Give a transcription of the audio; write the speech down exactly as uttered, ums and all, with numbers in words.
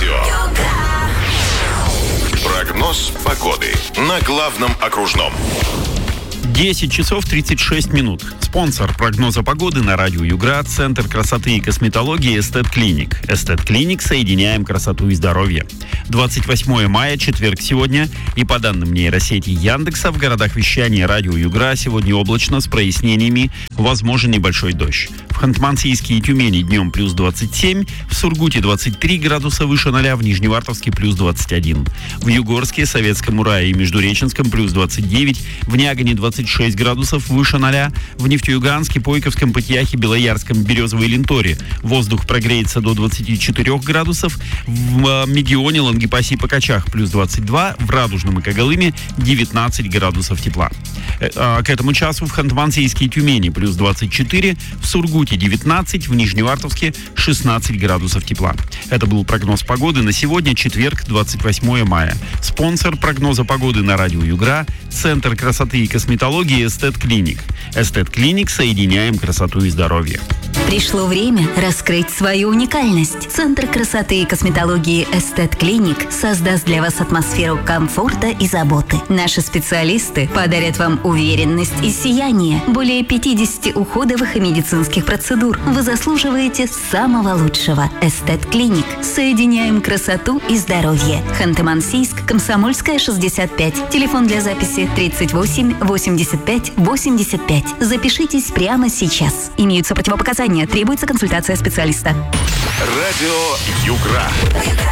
радио. Прогноз погоды на главном окружном. десять часов тридцать шесть минут. Спонсор прогноза погоды на радио Югра — Центр красоты и косметологии Эстет Клиник. Эстет Клиник — соединяем красоту и здоровье. двадцать восьмое мая, четверг сегодня. И по данным нейросети Яндекса, в городах вещания радио Югра сегодня облачно с прояснениями, возможен небольшой дождь. В Ханты-Мансийске и Тюмени днем плюс двадцать семь, в Сургуте двадцать три градуса выше ноля, в Нижневартовске плюс двадцать один. В Югорске, Советском Урае и Междуреченском плюс двадцать девять, в Нягане двадцать шесть градусов выше ноля, в Нефтеюганске, Пойковском, Пытьяхе, Белоярском, Березовой и Ленторе воздух прогреется до двадцати четырёх градусов, в Мегионе, Лангепасе и Покачах плюс двадцать два, в Радужном и Когалыме девятнадцать градусов тепла. К этому часу в Ханты-Мансийске и Тюмени плюс двадцать четыре, в Сургуте девятнадцать, в Нижневартовске шестнадцать градусов тепла. Это был прогноз погоды на сегодня, четверг, двадцать восьмое мая. Спонсор прогноза погоды на радио Югра — Центр красоты и косметологии Эстет Клиник. Эстет Клиник — соединяем красоту и здоровье. Пришло время раскрыть свою уникальность. Центр красоты и косметологии Эстет Клиник создаст для вас атмосферу комфорта и заботы. Наши специалисты подарят вам уверенность и сияние. Более пятидесяти уходовых и медицинских процедур. Вы заслуживаете самого лучшего. Эстет Клиник. Соединяем красоту и здоровье. Ханты-Мансийск, Комсомольская, шестьдесят пять. Телефон для записи тридцать восемь восемьдесят пять восемьдесят пять. Запишитесь прямо сейчас. Имеются противопоказания. Требуется консультация специалиста. Радио Югра.